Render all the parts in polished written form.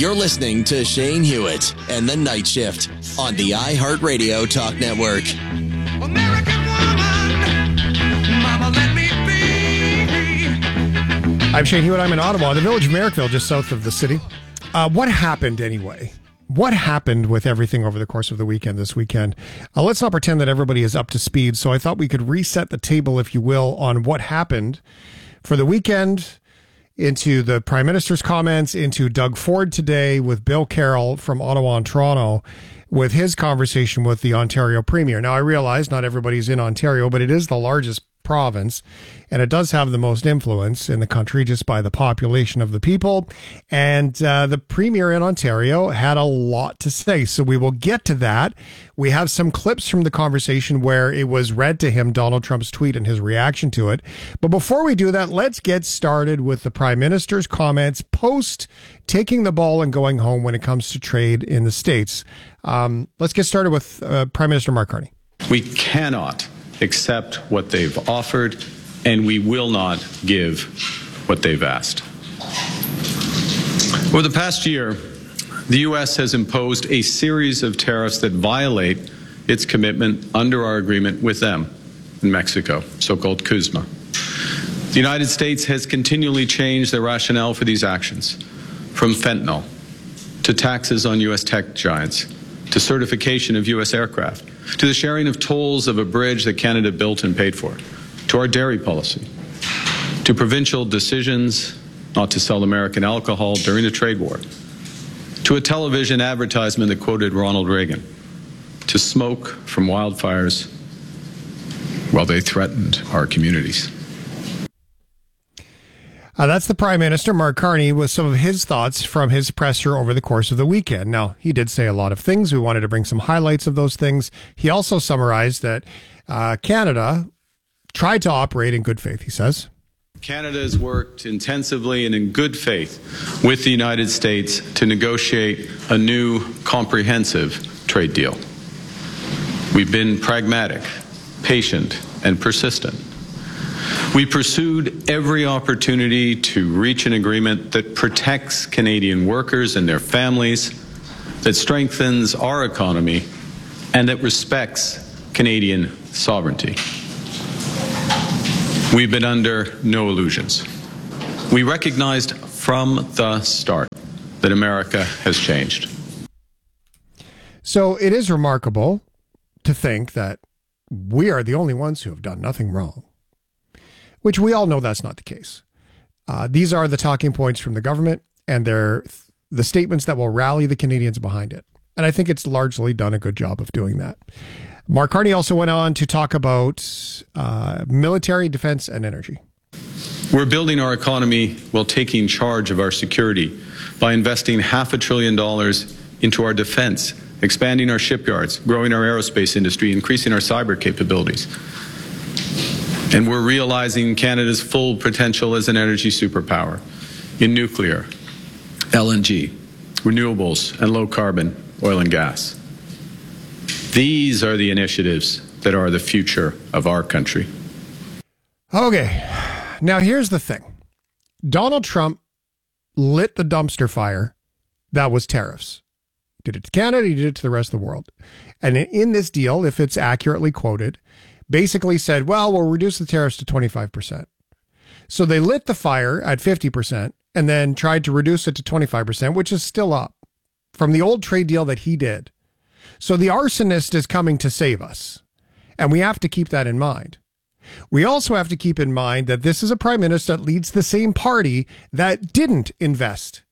You're listening to Shane Hewitt and the Night Shift on the iHeartRadio Talk Network. American woman, mama, let me be. I'm Shane Hewitt. I'm in Ottawa, the village of Merrickville, just south of the city. What happened anyway? What happened with everything over the course of the weekend this weekend? Let's not pretend that everybody is up to speed. So I thought we could reset the table, if you will, on what happened for the weekend, into the Prime Minister's comments, into Doug Ford today with Bill Carroll from Ottawa and Toronto with his conversation with the Ontario Premier. Now, I realize not everybody's in Ontario, but it is the largest province, and it does have the most influence in the country just by the population of the people. And the Premier in Ontario had a lot to say, so we will get to that. We have some clips from the conversation where it was read to him, Donald Trump's tweet and his reaction to it. But before we do that, let's get started with the Prime Minister's comments post taking the ball and going home when it comes to trade in the States. Let's get started with Prime Minister Mark Carney. We cannot accept what they've offered, and we will not give what they've asked. Over the past year, the U.S. has imposed a series of tariffs that violate its commitment under our agreement with them in Mexico, so-called CUSMA. The United States has continually changed their rationale for these actions, from fentanyl to taxes on U.S. tech giants to certification of U.S. aircraft, to the sharing of tolls of a bridge that Canada built and paid for, to our dairy policy, to provincial decisions not to sell American alcohol during the trade war, to a television advertisement that quoted Ronald Reagan, to smoke from wildfires while they threatened our communities. That's the Prime Minister, Mark Carney, with some of his thoughts from his presser over the course of the weekend. Now, he did say a lot of things. We wanted to bring some highlights of those things. He also summarized that Canada tried to operate in good faith, he says. Canada has worked intensively and in good faith with the United States to negotiate a new comprehensive trade deal. We've been pragmatic, patient, and persistent. We pursued every opportunity to reach an agreement that protects Canadian workers and their families, that strengthens our economy, and that respects Canadian sovereignty. We've been under no illusions. We recognized from the start that America has changed. So it is remarkable to think that we are the only ones who have done nothing wrong, which we all know that's not the case. These are the talking points from the government, and they're the statements that will rally the Canadians behind it. And I think it's largely done a good job of doing that. Mark Carney also went on to talk about military, defense, and energy. We're building our economy while taking charge of our security by investing $500 billion into our defense, expanding our shipyards, growing our aerospace industry, increasing our cyber capabilities. And we're realizing Canada's full potential as an energy superpower in nuclear, LNG, renewables, and low-carbon oil and gas. These are the initiatives that are the future of our country. Okay, now here's the thing. Donald Trump lit the dumpster fire that was tariffs. He did it to Canada, he did it to the rest of the world. And in this deal, if it's accurately quoted, basically said, well, we'll reduce the tariffs to 25%. So they lit the fire at 50% and then tried to reduce it to 25%, which is still up from the old trade deal that he did. So the arsonist is coming to save us. And we have to keep that in mind. We also have to keep in mind that this is a prime minister that leads the same party that didn't invest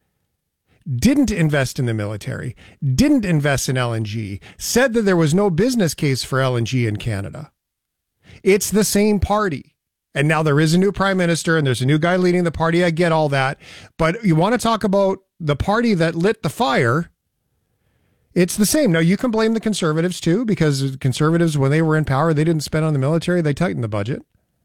in the military, didn't invest in LNG, said that there was no business case for LNG in Canada. It's the same party. And now there is a new prime minister and there's a new guy leading the party. I get all that. But you want to talk about the party that lit the fire, it's the same. Now, you can blame the Conservatives too, because Conservatives, when they were in power, they didn't spend on the military. They tightened the budget.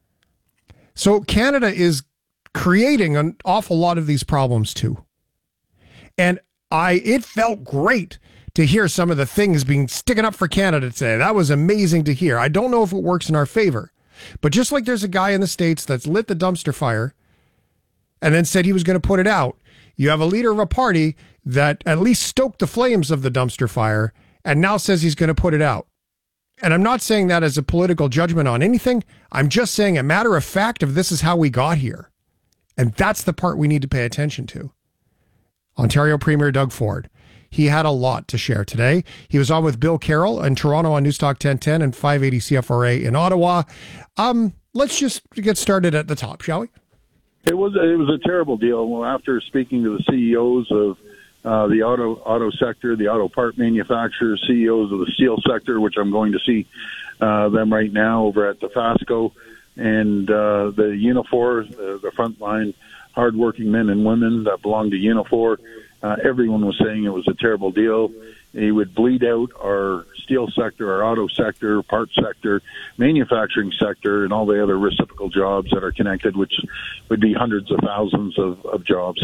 So Canada is creating an awful lot of these problems too. And it felt great to hear some of the things being sticking up for Canada today. That was amazing to hear. I don't know if it works in our favor, but just like there's a guy in the States that's lit the dumpster fire and then said he was going to put it out, You have a leader of a party that at least stoked the flames of the dumpster fire and now says he's going to put it out. And I'm not saying that as a political judgment on anything. I'm just saying a matter of fact of this is how we got here. And that's the part we need to pay attention to. Ontario Premier Doug Ford. He had a lot to share today. He was on with Bill Carroll in Toronto on Newstalk 1010 and 580 CFRA in Ottawa. Let's just get started at the top, shall we? It was a terrible deal. Well, after speaking to the CEOs of the auto sector, the auto part manufacturers, CEOs of the steel sector, which I'm going to see them right now over at the Fasco, and the Unifor, the frontline hardworking men and women that belong to Unifor. Everyone was saying it was a terrible deal. It would bleed out our steel sector, our auto sector, parts sector, manufacturing sector, and all the other reciprocal jobs that are connected, which would be hundreds of thousands of jobs.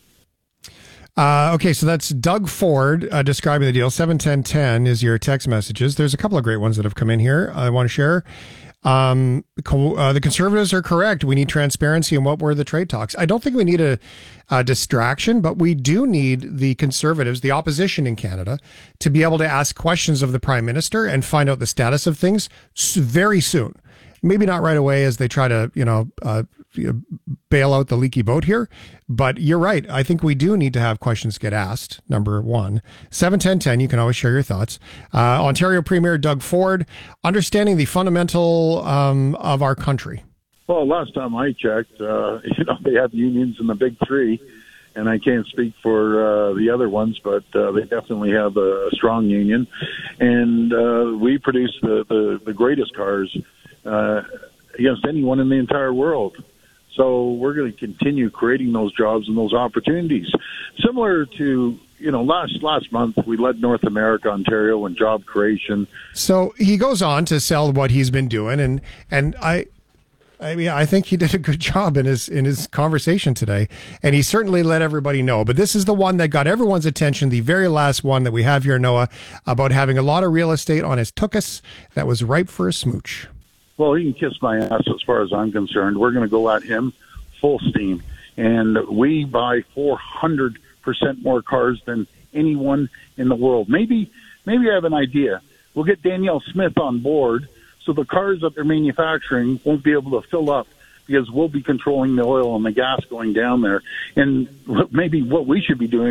Okay, so that's Doug Ford describing the deal. 71010 is your text messages. There's a couple of great ones that have come in here I want to share. The Conservatives are correct. We need transparency in what were the trade talks. I don't think we need a distraction, but we do need the Conservatives, the opposition in Canada, to be able to ask questions of the Prime Minister and find out the status of things very soon. Maybe not right away as they try to, bail out the leaky boat here. But you're right. I think we do need to have questions get asked, number one. 71010, you can always share your thoughts. Ontario Premier Doug Ford, understanding the fundamental of our country. Well, last time I checked, they have unions in the big three, and I can't speak for the other ones, but they definitely have a strong union. And we produce the greatest cars against anyone in the entire world. So we're going to continue creating those jobs and those opportunities. Similar to, last month we led North America, Ontario, in job creation. So he goes on to sell what he's been doing, and I think he did a good job in his conversation today, and he certainly let everybody know. But this is the one that got everyone's attention, the very last one that we have here, Noah, about having a lot of real estate on his tuchus that was ripe for a smooch. Well, he can kiss my ass as far as I'm concerned. We're going to go at him full steam. And we buy 400% more cars than anyone in the world. Maybe I have an idea. We'll get Danielle Smith on board so the cars that they're manufacturing won't be able to fill up because we'll be controlling the oil and the gas going down there. And maybe what we should be doing